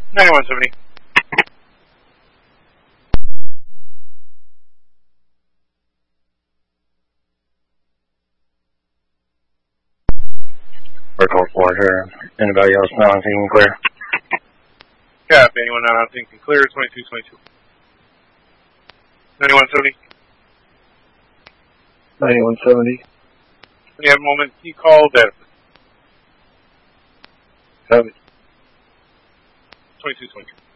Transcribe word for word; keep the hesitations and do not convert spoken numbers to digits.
ninety-one seventy. Record four here. Anybody else now thinking clear? Cap, anyone now thinking clear? twenty-two twenty-two. ninety-one seventy. ninety-one seventy. When you have a moment, you call Dev. Copy. twenty-two twenty-two.